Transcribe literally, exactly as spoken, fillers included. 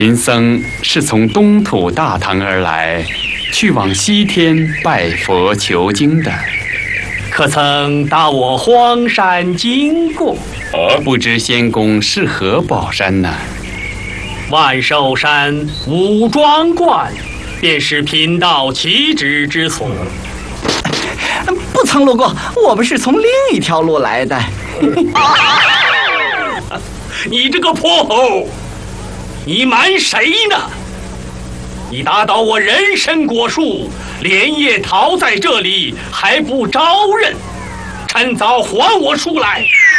贫僧是从东土大唐而来，去往西天拜佛求经的。 可曾到我荒山经过？ 不知仙公是何宝山呢？ 万寿山五庄观，便是贫道起止之所。 不曾路过，我们是从另一条路来的。 你这个泼猴，你瞒谁呢？你打倒我人参果树，连夜逃在这里，还不招认？趁早还我书来！